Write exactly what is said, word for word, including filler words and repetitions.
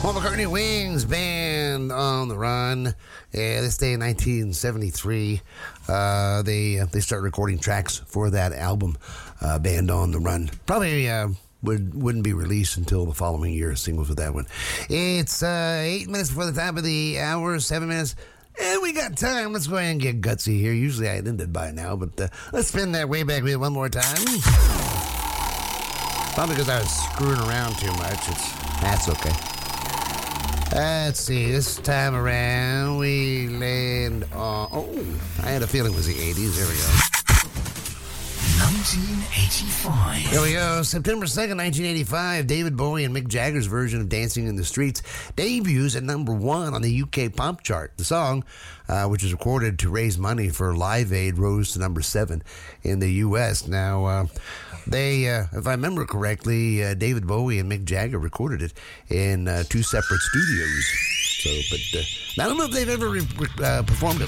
Paul McCartney Wings Band on the Run. Yeah, this day in nineteen seventy-three, uh, they uh, they start recording tracks for that album, uh, Band on the Run. Probably uh, would, wouldn't be released until the following year, singles with that one. It's uh, eight minutes before the top of the hour, seven minutes. And we got time. Let's go ahead and get gutsy here. Usually I'd ended by now, but uh, let's spin that way back wheel one more time. Probably because I was screwing around too much. It's That's okay. Let's see, this time around we land on... Oh, I had a feeling it was the eighties. There we go. nineteen eighty-five. There we go. September second, nineteen eighty-five. David Bowie and Mick Jagger's version of Dancing in the Streets debuts at number one on the U K pop chart. The song, uh, which was recorded to raise money for Live Aid, rose to number seven in the U S. Now, uh, they, uh, if I remember correctly, uh, David Bowie and Mick Jagger recorded it in uh, two separate studios. So, but uh, I don't know if they've ever re- re- uh, performed it